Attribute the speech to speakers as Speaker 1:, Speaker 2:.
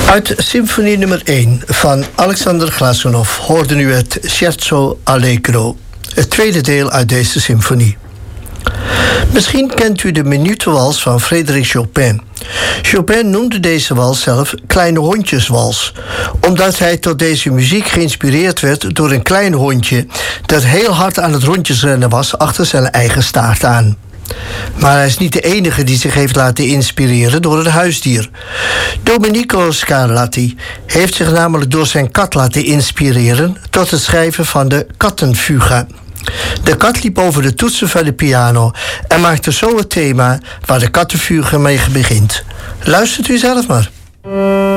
Speaker 1: Uit symfonie nummer 1 van Alexander Glazunov hoorde u het Scherzo Allegro, het tweede deel uit deze symfonie. Misschien kent u de minutenwals van Frédéric Chopin. Chopin noemde deze wals zelf kleine hondjeswals, omdat hij tot deze muziek geïnspireerd werd door een klein hondje dat heel hard aan het rondjesrennen was achter zijn eigen staart aan. Maar hij is niet de enige die zich heeft laten inspireren door een huisdier. Domenico Scarlatti heeft zich namelijk door zijn kat laten inspireren tot het schrijven van de Kattenfuga. De kat liep over de toetsen van de piano en maakte zo het thema waar de Kattenfuga mee begint. Luistert u zelf maar.